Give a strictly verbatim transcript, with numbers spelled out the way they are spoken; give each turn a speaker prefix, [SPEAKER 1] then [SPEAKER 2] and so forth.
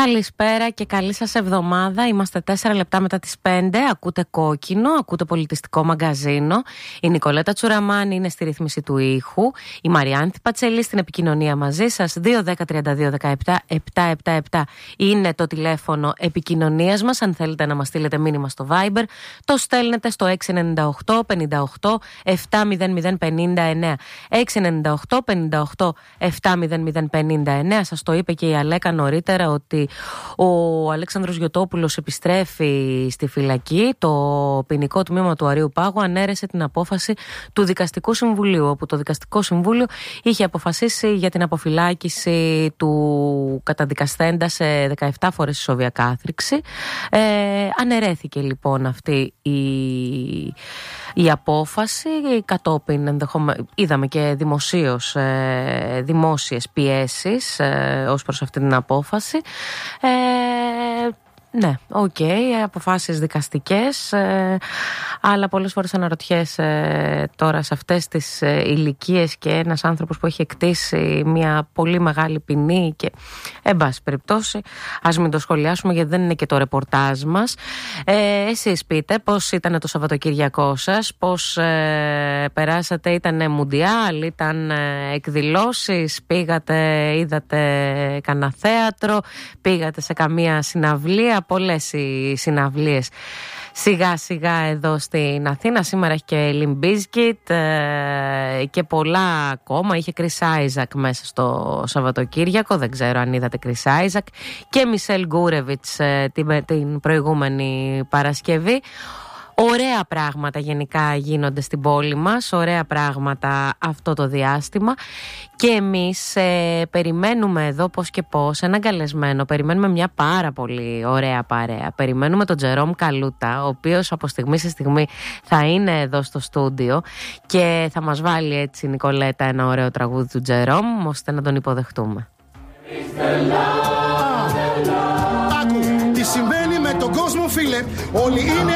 [SPEAKER 1] Καλησπέρα και καλή σας εβδομάδα. Είμαστε τέσσερα λεπτά μετά τις πέντε. Ακούτε Κόκκινο, ακούτε πολιτιστικό μαγκαζίνο. Η Νικολέτα Τσουραμάνη είναι στη ρύθμιση του ήχου. Η Μαριάνθη Πατσελή στην επικοινωνία μαζί σας. δύο δέκα τριάντα δύο δεκαεπτά επτακόσια εβδομήντα επτά είναι το τηλέφωνο επικοινωνίας μας. Αν θέλετε να μας στείλετε μήνυμα στο Viber, το στέλνετε στο έξι εννιά οκτώ πενήντα οκτώ επτά μηδέν μηδέν πενήντα εννέα. έξι εννιά οκτώ πενήντα οκτώ επτά μηδέν μηδέν πενήντα εννέα. Σας το είπε και η Αλέκα νωρίτερα ότι ο Αλέξανδρος Γιωτόπουλος επιστρέφει στη φυλακή. Το ποινικό τμήμα του Αρείου Πάγου ανέρεσε την απόφαση του Δικαστικού Συμβουλίου, όπου το Δικαστικό Συμβούλιο είχε αποφασίσει για την αποφυλάκηση του καταδικασθέντα σε δεκαεπτά φορές ισόβια κάθριξη. Ε, αναιρέθηκε λοιπόν αυτή η, η απόφαση. Κατόπιν ενδεχομε... είδαμε και δημοσίως ε, δημόσιες πιέσεις ε, ως προς αυτή την απόφαση. Ε, ναι, οκ, okay, αποφάσεις δικαστικές, ε, αλλά πολλές φορές αναρωτιέσαι ε, τώρα σε αυτές τις ε, ηλικίες και ένας άνθρωπος που έχει εκτίσει μια πολύ μεγάλη ποινή και εν πάση περιπτώσει ας μην το σχολιάσουμε γιατί δεν είναι και το ρεπορτάζ μας. Ε, εσείς πείτε πώς ήταν το Σαββατοκύριακό σας, πώς ε, περάσατε, ήταν μουντιάλ, ήταν ε, εκδηλώσεις, πήγατε, είδατε κανένα θέατρο, πήγατε σε καμία συναυλία? Πολλές οι συναυλίες σιγά σιγά εδώ στην Αθήνα. Σήμερα έχει και Limp Bizkit ε, και πολλά ακόμα. Είχε Chris Isaak μέσα στο Σαββατοκύριακο. Δεν ξέρω αν είδατε Chris Isaak και Μισελ Γκούρεβιτς ε, την, την προηγούμενη Παρασκευή. Ωραία πράγματα γενικά γίνονται στην πόλη μας, ωραία πράγματα αυτό το διάστημα και εμείς ε, περιμένουμε εδώ πώς και πώς έναν καλεσμένο, περιμένουμε μια πάρα πολύ ωραία παρέα, περιμένουμε τον Τζερόμ Καλούτα, ο οποίος από στιγμή σε στιγμή θα είναι εδώ στο στούντιο και θα μας βάλει έτσι, Νικολέτα, ένα ωραίο τραγούδι του Τζερόμ ώστε να τον υποδεχτούμε.
[SPEAKER 2] Άκου, τι συμβαίνει με τον κόσμο, φίλε, όλοι είναι